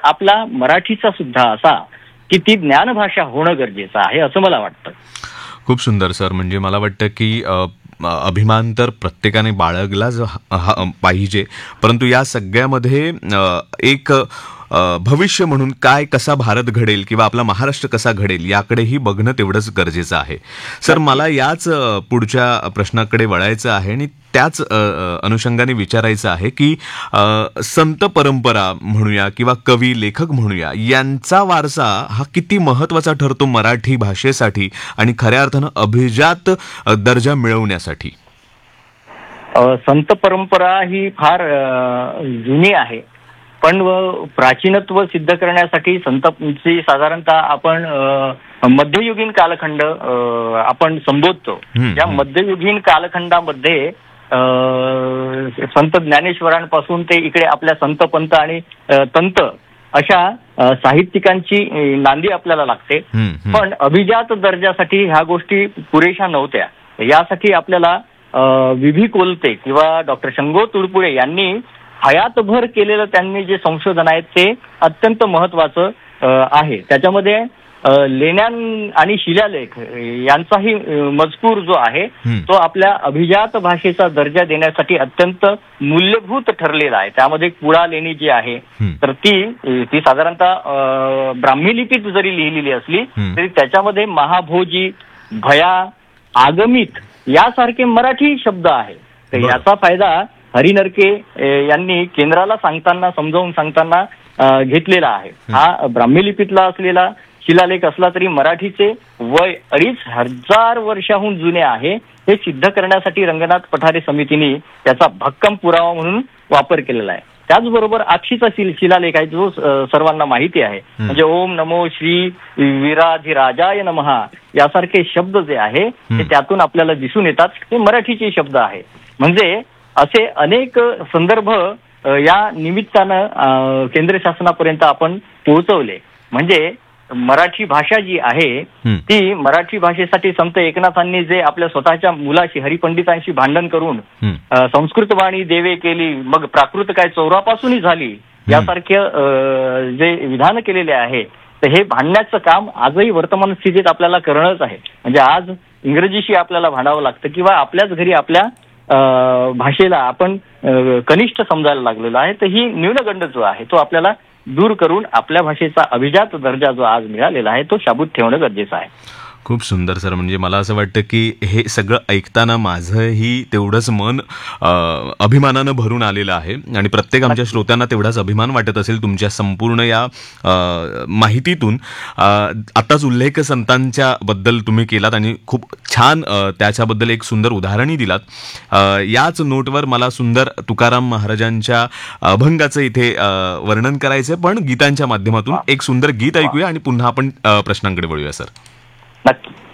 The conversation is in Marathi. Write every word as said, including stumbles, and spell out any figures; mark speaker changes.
Speaker 1: आपला मराठीचा सुद्धा असा की ती ज्ञानभाषा होणं गरजेचं आहे असं मला वाटतं.
Speaker 2: खूप सुंदर सर. म्हणजे मला वाटतं की अभिमान तर प्रत्येकाने बाळगलाच पाहिजे, परंतु या सगळ्यामध्ये एक भविष्य म्हणून काय कसा भारत घडेल किंवा आपला महाराष्ट्र कसा घडेल याकडेही बघणं तेवढंच गरजेचं आहे. सर मला याच पुढच्या प्रश्नाकडे वळायचं आहे आणि त्याच अनुषंगाने विचारायचं आहे की संत परंपरा म्हणूया किंवा कवी लेखक म्हणूया यांचा वारसा हा किती महत्वाचा ठरतो मराठी भाषेसाठी आणि खऱ्या अर्थानं अभिजात दर्जा मिळवण्यासाठी.
Speaker 1: संत परंपरा ही फार जुनी आहे, पण प्राचीनत्व सिद्ध करण्यासाठी संतांची साधारणतः आपण मध्ययुगीन कालखंड आपण संबोधतो. या मध्ययुगीन कालखंडामध्ये संत ज्ञानेश्वरांपासून ते इकडे आपल्या संत पंत आणि तंत अशा साहित्यिकांची नांदी आपल्याला लागते. पण अभिजात दर्जासाठी ह्या गोष्टी पुरेशा नव्हत्या. यासाठी आपल्याला विभी कोलते किंवा डॉक्टर शंगो तुळपुळे यांनी हयातभर केलेलं त्यांनी जे संशोधन आहे ते अत्यंत महत्वाचं आहे. त्याच्यामध्ये लेण्या आणि शिलालेख यांचाही मजकूर जो आहे तो आपल्या अभिजात भाषेचा दर्जा देण्यासाठी अत्यंत मूल्यभूत ठरलेला आहे. त्यामध्ये कुळा लेणी जी आहे तर ती ती साधारणतः ब्राह्मी लिपीत जरी लिहिलेली असली तरी त्याच्यामध्ये महाभोजी, भया, आगमित यासारखे मराठी शब्द आहे. तर याचा फायदा हरिनरके यांनी केंद्राला सांगताना समजावून सांगताना घेतलेला आहे. हा ब्राह्मी लिपीतला असलेला शिलालेख असला तरी मराठीचे वय अडीच हजार वर्षाहून जुने आहे हे सिद्ध करण्यासाठी रंगनाथ पठारे समितीने त्याचा भक्कम पुरावा म्हणून वापर केलेला आहे. त्याचबरोबर आक्षीचा शिलालेख आहे जो सर्वांना माहिती आहे. म्हणजे ओम नमो श्री विराधिराजाय नमः यासारखे शब्द जे आहे ते त्यातून आपल्याला दिसून येतात. हे मराठीचे शब्द आहे. म्हणजे असे अनेक संदर्भ या निमित्तानं केंद्र शासनापर्यंत आपण पोहोचवले. म्हणजे मराठी भाषा जी आहे ती मराठी भाषेसाठी संत एकनाथांनी जे आपल्या स्वतःच्या मुलाशी हरिपंडितांशी भांडण करून संस्कृत वाणी देवे केली मग प्राकृत काय चौरापासूनही झाली यासारखे जे विधान केलेले आहे तर हे भांडण्याचं काम आजही वर्तमान स्थितीत आपल्याला करणंच आहे. म्हणजे आज इंग्रजीशी आपल्याला भांडावं लागतं किंवा आपल्याच घरी आपल्या भाषेला आपण कनिष्ठ समजायला लागलेलो आहे. तर ही न्यूनगंड जो आहे तो आपल्याला दूर करून आपल्या भाषेचा अभिजात दर्जा जो आज मिळालेला आहे तो शाबूत ठेवणं गरजेचं आहे.
Speaker 2: खूप सुंदर सर. म्हणजे मला असं वाटतं की हे सगळं ऐकताना माझंही तेवढंच मन अभिमानानं भरून आलेलं आहे आणि प्रत्येक आमच्या श्रोत्यांना तेवढाच अभिमान वाटत असेल तुमच्या संपूर्ण या माहितीतून. आताच उल्लेख संतांच्या बद्दल तुम्ही केलात आणि खूप छान त्याच्याबद्दल एक सुंदर उदाहरणही दिलात. याच नोटवर मला सुंदर तुकाराम महाराजांच्या अभंगाचं इथे वर्णन करायचं, पण गीतांच्या माध्यमातून एक सुंदर गीत ऐकूया आणि पुन्हा आपण प्रश्नांकडे वळूया सर.
Speaker 1: नक्की.